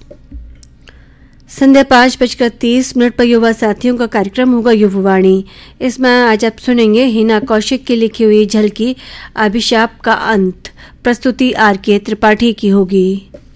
संध्या 5:30 पर युवा साथियों का कार्यक्रम होगा युवावाणी। इसमें आज आप सुनेंगे हिना कौशिक की लिखी हुई झलकी अभिशाप का अंत, प्रस्तुति आर के त्रिपाठी की होगी।